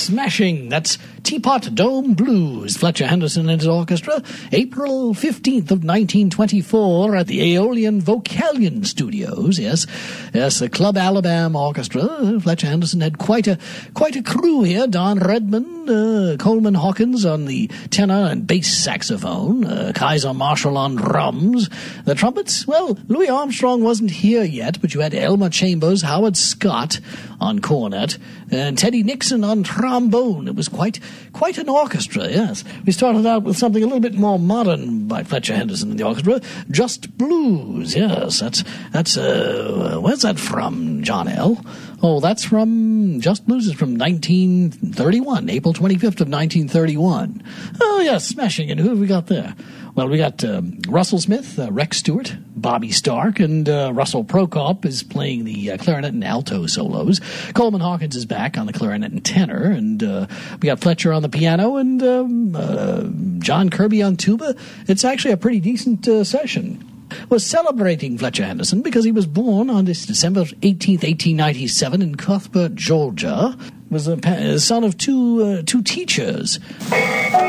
smashing. That's Teapot Dome Blues, Fletcher Henderson and his orchestra, April 15th of 1924 at the Aeolian Vocalion Studios. Yes, the Club Alabama Orchestra. Fletcher Henderson had quite a crew here. Don Redmond, Coleman Hawkins on the tenor and bass saxophone, Kaiser Marshall on drums. The trumpets, well, Louis Armstrong wasn't here yet, but you had Elmer Chambers, Howard Scott on cornet, and Teddy Nixon on trombone. It was quite an orchestra, yes. We started out with something a little bit more modern by Fletcher Henderson and the orchestra, Just Blues, yes. That's where's that from, John L.? Oh, that's from, Just Blues is from 1931, April 25th of 1931. Oh, yes, smashing it. Who have we got there? Well, we got Russell Smith, Rex Stewart, Bobby Stark, and Russell Prokop is playing the clarinet and alto solos. Coleman Hawkins is back on the clarinet and tenor, and we got Fletcher on the piano and John Kirby on tuba. It's actually a pretty decent session. We're celebrating Fletcher Henderson because he was born on this December 18th, 1897 in Cuthbert, Georgia. Was the son of two teachers.